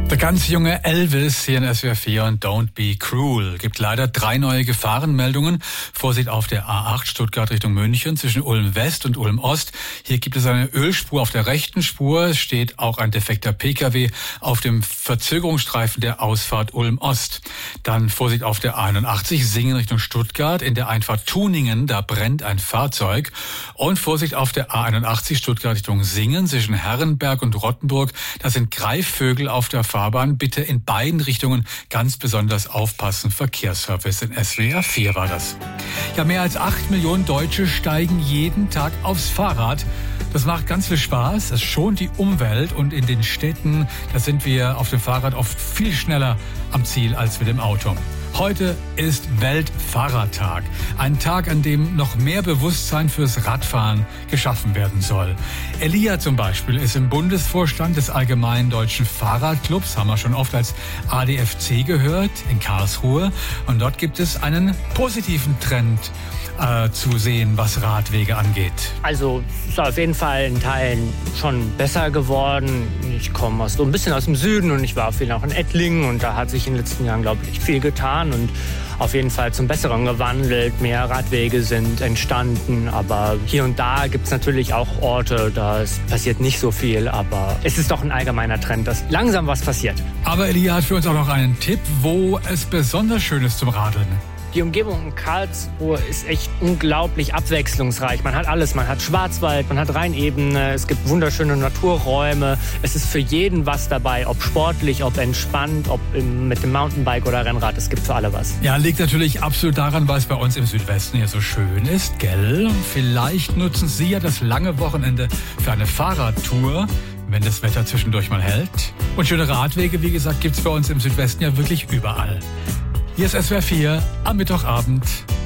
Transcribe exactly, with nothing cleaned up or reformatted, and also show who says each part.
Speaker 1: Der ganz junge Elvis hier in S W R vier und Don't Be Cruel. Gibt leider drei neue Gefahrenmeldungen. Vorsicht auf der A acht Stuttgart Richtung München zwischen Ulm West und Ulm Ost. Hier gibt es eine Ölspur auf der rechten Spur. Es steht auch ein defekter Pkw auf dem Verzögerungsstreifen der Ausfahrt Ulm Ost. Dann Vorsicht auf der A einundachtzig Singen Richtung Stuttgart. In der Einfahrt Tuningen, da brennt ein Fahrzeug. Und Vorsicht auf der A einundachtzig Stuttgart Richtung Singen zwischen Herrenberg und Rottenburg. Da sind Greifvögel auf der Fahrbahn. Bitte in beiden Richtungen ganz besonders aufpassen. Verkehrsservice in S W R vier war das. Ja, mehr als acht Millionen Deutsche steigen jeden Tag aufs Fahrrad. Das macht ganz viel Spaß, es schont die Umwelt und in den Städten, da sind wir auf dem Fahrrad oft viel schneller am Ziel als mit dem Auto. Heute ist Weltfahrradtag. Ein Tag, an dem noch mehr Bewusstsein fürs Radfahren geschaffen werden soll. Elia zum Beispiel ist im Bundesvorstand des Allgemeinen Deutschen Fahrradclubs, haben wir schon oft als A D F C gehört, in Karlsruhe. Und dort gibt es einen positiven Trend äh, zu sehen, was Radwege angeht.
Speaker 2: Also es ist auf jeden Fall in Teilen schon besser geworden. Ich komme aus, so ein bisschen aus dem Süden und ich war auf jeden Fall auch in Ettlingen und da hat sich in den letzten Jahren, glaube ich, viel getan und auf jeden Fall zum Besseren gewandelt. Mehr Radwege sind entstanden, aber hier und da gibt es natürlich auch Orte, da passiert nicht so viel, aber es ist doch ein allgemeiner Trend, dass langsam was passiert.
Speaker 1: Aber Elia hat für uns auch noch einen Tipp, wo es besonders schön ist zum Radeln.
Speaker 2: Die Umgebung in Karlsruhe ist echt unglaublich abwechslungsreich. Man hat alles. Man hat Schwarzwald, man hat Rheinebene, es gibt wunderschöne Naturräume. Es ist für jeden was dabei, ob sportlich, ob entspannt, ob im, mit dem Mountainbike oder Rennrad. Es gibt für alle was.
Speaker 1: Ja, liegt natürlich absolut daran, weil es bei uns im Südwesten hier so schön ist, gell? Vielleicht nutzen Sie ja das lange Wochenende für eine Fahrradtour, wenn das Wetter zwischendurch mal hält. Und schöne Radwege, wie gesagt, gibt's bei uns im Südwesten ja wirklich überall. Hier ist S W R vier am Mittwochabend.